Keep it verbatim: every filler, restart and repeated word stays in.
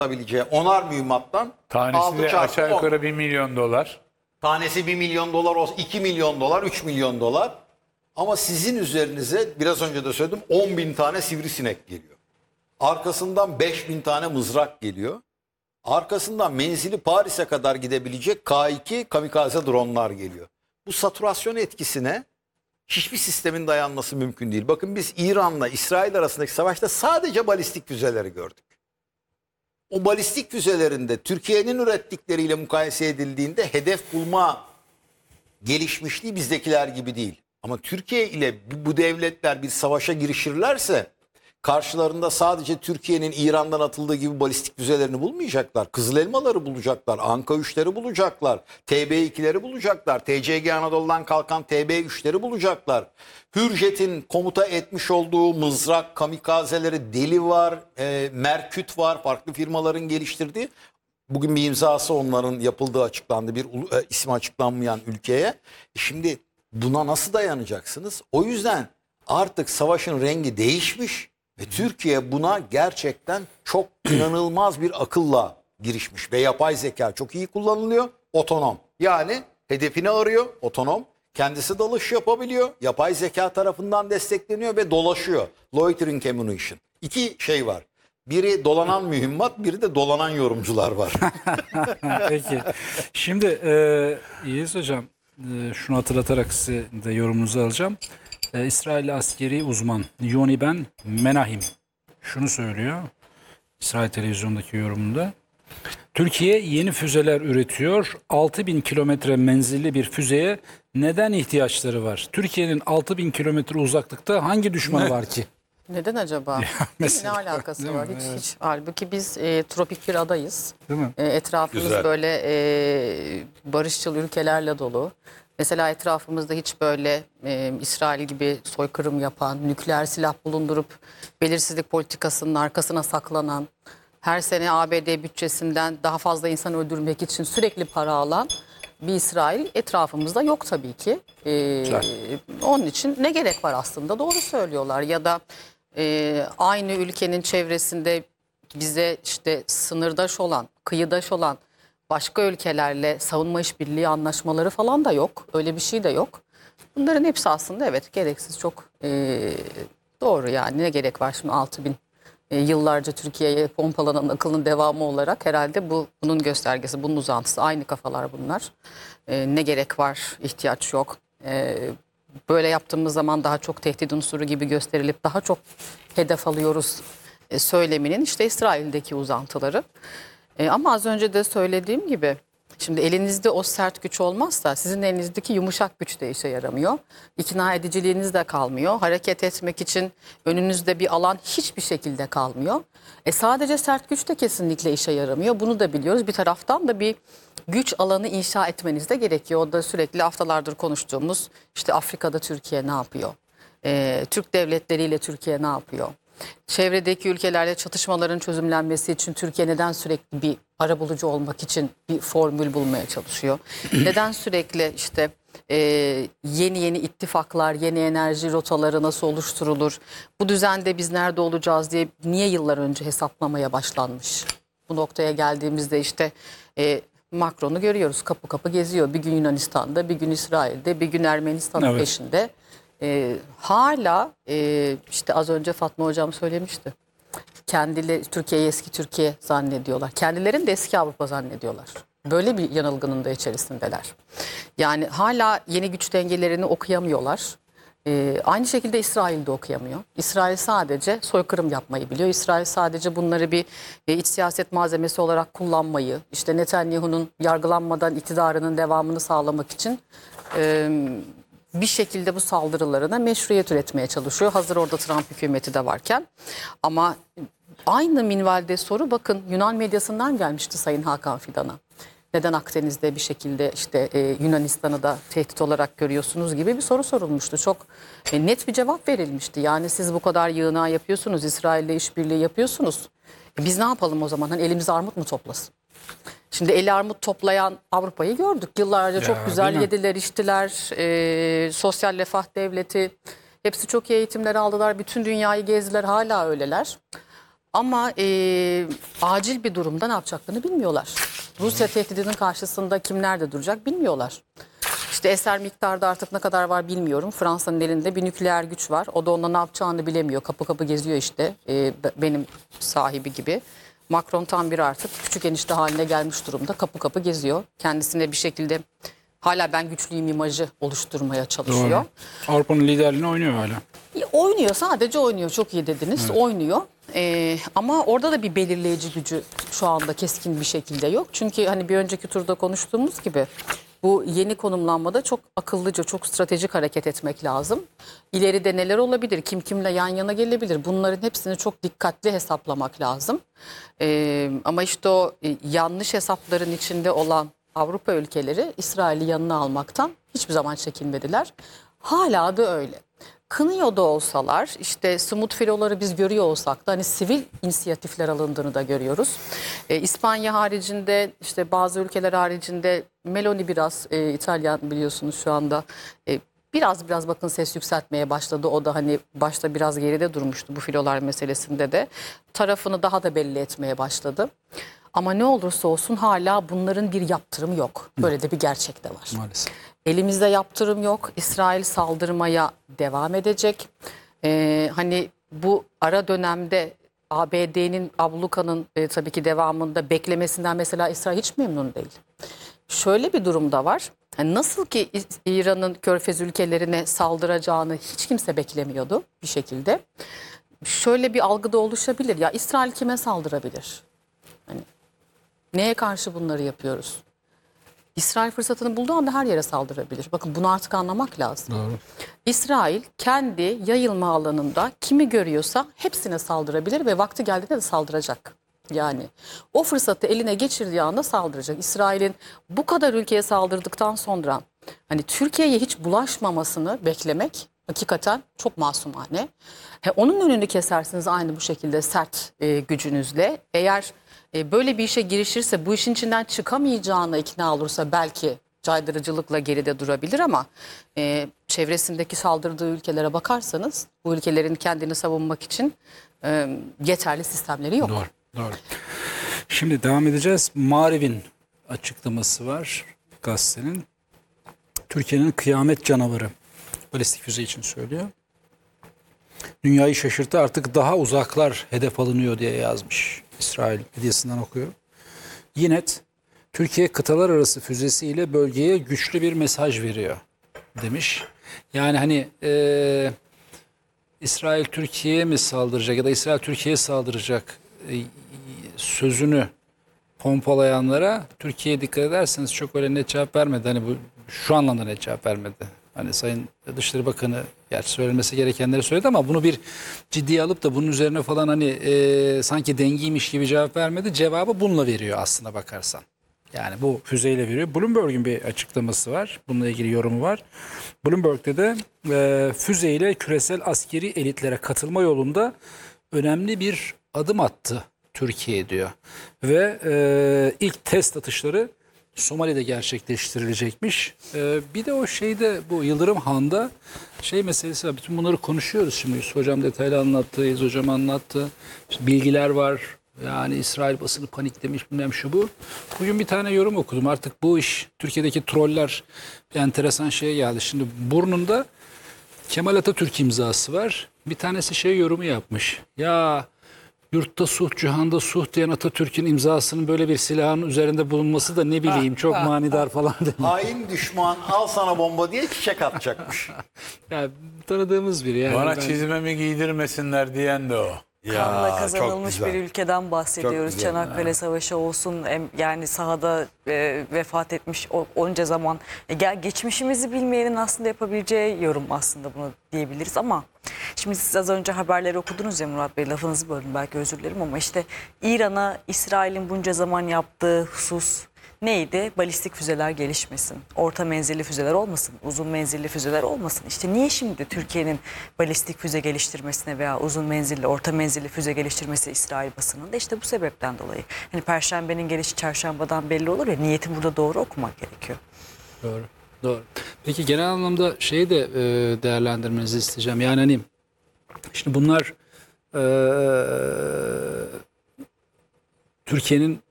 alabileceği onar mühimmattan Tanesi altı de çarpı aşağı on. yukarı bir milyon dolar. Tanesi bir milyon dolar olsa iki milyon dolar, üç milyon dolar. Ama sizin üzerinize biraz önce de söyledim on bin tane sivrisinek geliyor. Arkasından beş bin tane mızrak geliyor. Arkasından menzili Paris'e kadar gidebilecek K iki kamikaze dronlar geliyor. Bu saturasyon etkisine hiçbir sistemin dayanması mümkün değil. Bakın biz İran'la İsrail arasındaki savaşta sadece balistik füzeleri gördük. O balistik füzelerinde Türkiye'nin ürettikleriyle mukayese edildiğinde hedef bulma gelişmişliği bizdekiler gibi değil. Ama Türkiye ile bu devletler bir savaşa girişirlerse karşılarında sadece Türkiye'nin İran'dan atıldığı gibi balistik füzelerini bulmayacaklar. Kızıl elmaları bulacaklar, Anka üçleri bulacaklar, T B ikileri bulacaklar, T C G Anadolu'dan kalkan T B üçleri bulacaklar. Hürjet'in komuta etmiş olduğu mızrak, kamikazeleri, Deli var, e, Merküt var, farklı firmaların geliştirdiği. Bugün bir imzası onların yapıldığı açıklandı, bir e, isim açıklanmayan ülkeye. E şimdi buna nasıl dayanacaksınız? O yüzden artık savaşın rengi değişmiş. Ve Türkiye buna gerçekten çok inanılmaz bir akılla girişmiş. Ve yapay zeka çok iyi kullanılıyor. Otonom. Yani hedefini arıyor. Otonom. Kendisi dalış yapabiliyor. Yapay zeka tarafından destekleniyor ve dolaşıyor. Loitering ammunition. İki şey var. Biri dolanan mühimmat, biri de dolanan yorumcular var. Peki. Şimdi e, İyiz Hocam, e, şunu hatırlatarak size de yorumunuzu alacağım. E, İsrail askeri uzman Yoni Ben Menahim şunu söylüyor İsrail televizyondaki yorumunda. Türkiye yeni füzeler üretiyor. altı bin kilometre menzilli bir füzeye neden ihtiyaçları var? Türkiye'nin altı bin kilometre uzaklıkta hangi düşmanı var ki? Neden acaba? mesela, ne alakası değil var? mi? Hiç, Evet. hiç. Halbuki biz e, tropik bir adayız. Değil mi? E, etrafımız Güzel. böyle e, barışçıl ülkelerle dolu. Mesela etrafımızda hiç böyle e, İsrail gibi soykırım yapan, nükleer silah bulundurup belirsizlik politikasının arkasına saklanan, her sene A B D bütçesinden daha fazla insan öldürmek için sürekli para alan bir İsrail etrafımızda yok tabii ki. E, onun için ne gerek var aslında? Doğru söylüyorlar. Ya da e, aynı ülkenin çevresinde bize işte sınırdaş olan, kıyıdaş olan başka ülkelerle savunma işbirliği anlaşmaları falan da yok. Öyle bir şey de yok. Bunların hepsi aslında evet gereksiz, çok e, doğru yani. Ne gerek var şimdi altı bin e, yıllarca Türkiye'ye pompalanan akılın devamı olarak herhalde bu bunun göstergesi, bunun uzantısı. Aynı kafalar bunlar. E, ne gerek var, ihtiyaç yok. E, böyle yaptığımız zaman daha çok tehdit unsuru gibi gösterilip daha çok hedef alıyoruz e, söyleminin işte İsrail'deki uzantıları. E, ama az önce de söylediğim gibi şimdi elinizde o sert güç olmazsa sizin elinizdeki yumuşak güç de işe yaramıyor. İkna ediciliğiniz de kalmıyor. Hareket etmek için önünüzde bir alan hiçbir şekilde kalmıyor. E, sadece sert güç de kesinlikle işe yaramıyor. Bunu da biliyoruz. Bir taraftan da bir güç alanı inşa etmeniz de gerekiyor. O da sürekli haftalardır konuştuğumuz işte Afrika'da Türkiye ne yapıyor? E, Türk devletleriyle Türkiye ne yapıyor? Çevredeki ülkelerle çatışmaların çözümlenmesi için Türkiye neden sürekli bir arabulucu olmak için bir formül bulmaya çalışıyor? Neden sürekli işte e, yeni yeni ittifaklar, yeni enerji rotaları nasıl oluşturulur? Bu düzende biz nerede olacağız diye niye yıllar önce hesaplamaya başlanmış? Bu noktaya geldiğimizde işte e, Macron'u görüyoruz, kapı kapı geziyor. Bir gün Yunanistan'da, bir gün İsrail'de, bir gün Ermenistan'ın Evet. peşinde. Ee, hala e, işte az önce Fatma Hocam söylemişti. Kendileri Türkiye'yi eski Türkiye zannediyorlar. Kendilerini de eski Avrupa zannediyorlar. Böyle bir yanılgının da içerisindeler. Yani hala yeni güç dengelerini okuyamıyorlar. Ee, aynı şekilde İsrail de okuyamıyor. İsrail sadece soykırım yapmayı biliyor. İsrail sadece bunları bir e, iç siyaset malzemesi olarak kullanmayı, işte Netanyahu'nun yargılanmadan iktidarının devamını sağlamak için E, bir şekilde bu saldırılarına meşruiyet üretmeye çalışıyor. Hazır orada Trump hükümeti de varken. Ama aynı minvalde soru bakın Yunan medyasından gelmişti Sayın Hakan Fidan'a. Neden Akdeniz'de bir şekilde işte e, Yunanistan'ı da tehdit olarak görüyorsunuz gibi bir soru sorulmuştu. Çok e, net bir cevap verilmişti. Yani siz bu kadar yığınağı yapıyorsunuz, İsrail'le işbirliği yapıyorsunuz. E, biz ne yapalım o zaman? Hani elimiz armut mu toplasın? Şimdi eli armut toplayan Avrupa'yı gördük. Yıllarca Ya, çok güzel değil mi? yediler, içtiler. E, sosyal refah devleti. Hepsi çok iyi eğitimler aldılar. Bütün dünyayı gezdiler. Hala öyleler. Ama e, acil bir durumda ne yapacaklarını bilmiyorlar. Rusya tehdidinin karşısında kim nerede duracak bilmiyorlar. İşte eser miktarda artık ne kadar var bilmiyorum. Fransa'nın elinde bir nükleer güç var. O da onda ne yapacağını bilemiyor. Kapı kapı geziyor işte e, benim sahibi gibi. Macron tam bir artık küçük enişte haline gelmiş durumda. Kapı kapı geziyor. Kendisine bir şekilde hala ben güçlüyüm imajı oluşturmaya çalışıyor. Doğru. Avrupa'nın liderliğini oynuyor hala. Oynuyor, sadece oynuyor. Çok iyi dediniz. Evet. Oynuyor. Ee, ama orada da bir belirleyici gücü şu anda keskin bir şekilde yok. Çünkü hani bir önceki turda konuştuğumuz gibi bu yeni konumlanmada çok akıllıca, çok stratejik hareket etmek lazım. İleride neler olabilir, kim kimle yan yana gelebilir, bunların hepsini çok dikkatli hesaplamak lazım. Ee, ama işte o yanlış hesapların içinde olan Avrupa ülkeleri İsrail'i yanına almaktan hiçbir zaman çekinmediler. Hala da öyle. Kınıyor da olsalar, işte smooth filoları biz görüyor olsak da hani sivil inisiyatifler alındığını da görüyoruz. Ee, İspanya haricinde, işte bazı ülkeler haricinde Meloni biraz e, İtalyan biliyorsunuz şu anda e, biraz biraz bakın ses yükseltmeye başladı. O da hani başta biraz geride durmuştu bu filolar meselesinde de. Tarafını daha da belli etmeye başladı. Ama ne olursa olsun hala bunların bir yaptırımı yok. Böyle de bir gerçek de var. Maalesef. Elimizde yaptırım yok. İsrail saldırmaya devam edecek. Ee, hani bu ara dönemde A B D'nin ablukanın e, tabii ki devamında beklemesinden mesela İsrail hiç memnun değil. Şöyle bir durumda var. Yani nasıl ki İran'ın Körfez ülkelerine saldıracağını hiç kimse beklemiyordu bir şekilde. Şöyle bir algı da oluşabilir. Ya İsrail kime saldırabilir? Hani neye karşı bunları yapıyoruz? İsrail fırsatını bulduğu anda her yere saldırabilir. Bakın bunu artık anlamak lazım. Doğru. İsrail kendi yayılma alanında kimi görüyorsa hepsine saldırabilir ve vakti geldiğinde de saldıracak. Yani o fırsatı eline geçirdiği anda saldıracak. İsrail'in bu kadar ülkeye saldırdıktan sonra hani Türkiye'ye hiç bulaşmamasını beklemek hakikaten çok masumane. He, onun önünü kesersiniz aynı bu şekilde sert e, gücünüzle. Eğer e, böyle bir işe girişirse, bu işin içinden çıkamayacağına ikna olursa belki caydırıcılıkla geride durabilir ama e, çevresindeki saldırdığı ülkelere bakarsanız bu ülkelerin kendini savunmak için e, yeterli sistemleri yok. Doğru, doğru. Şimdi devam edeceğiz. Mariv'in açıklaması var gazetenin. Türkiye'nin kıyamet canavarı. Balistik füze için söylüyor. Dünyayı şaşırttı, artık daha uzaklar hedef alınıyor diye yazmış. İsrail medyasından okuyor. Yinet, Türkiye kıtalar arası füzesiyle bölgeye güçlü bir mesaj veriyor demiş. Yani hani e, İsrail Türkiye'ye mi saldıracak ya da İsrail Türkiye'ye saldıracak e, sözünü pompalayanlara Türkiye'ye dikkat ederseniz çok öyle net cevap vermedi. Hani bu şu anlamda net cevap vermedi. Hani Sayın Dışişleri Bakanı gerçi söylenmesi gerekenleri söyledi ama bunu bir ciddiye alıp da bunun üzerine falan hani e, sanki dengiymiş gibi cevap vermedi. Cevabı bununla veriyor aslında bakarsan. Yani bu füzeyle veriyor. Bloomberg'un bir açıklaması var. Bununla ilgili yorumu var. Bloomberg'de de e, füzeyle küresel askeri elitlere katılma yolunda önemli bir adım attı Türkiye diyor. Ve e, ilk test atışları Somali'de gerçekleştirilecekmiş. Ee, bir de o şeyde bu Yıldırım Han'da şey meselesi var. Bütün bunları konuşuyoruz şimdi. Yusuf Hocam detaylı anlattı, İz Hocam anlattı. İşte bilgiler var. Yani İsrail basını paniklemiş bilmem şu bu. Bugün bir tane yorum okudum. Artık bu iş Türkiye'deki troller bir enteresan şeye geldi. Şimdi burnunda Kemal Atatürk imzası var. Bir tanesi şey yorumu yapmış. Ya yurtta suh, cihanda suh diyen Atatürk'ün imzasının böyle bir silahın üzerinde bulunması da ne bileyim çok manidar falan demiş. Hain düşman al sana bomba diye çiçek atacakmış. Ya tanıdığımız biri yani. Bana ben... çizmemi giydirmesinler diyen de o. Kanla çok kazanılmış güzel. bir ülkeden bahsediyoruz. Çok güzel. Çanakkale Savaşı olsun, em- yani sahada e, vefat etmiş o- onca zaman. E, gel- geçmişimizi bilmeyenin aslında yapabileceği yorum aslında bunu diyebiliriz ama şimdi siz az önce haberleri okudunuz ya Murat Bey, lafınızı böldüm belki, özür dilerim ama işte İran'a İsrail'in bunca zaman yaptığı husus neydi? Balistik füzeler gelişmesin, orta menzilli füzeler olmasın, uzun menzilli füzeler olmasın. İşte niye şimdi Türkiye'nin balistik füze geliştirmesine veya uzun menzilli, orta menzilli füze geliştirmesi İsrail basının da işte bu sebepten dolayı. Hani Perşembenin gelişi çarşambadan belli olur ya, niyeti burada doğru okumak gerekiyor. Doğru, doğru. Peki genel anlamda şeyi de e, değerlendirmenizi isteyeceğim. Yani hani şimdi bunlar e, Türkiye'nin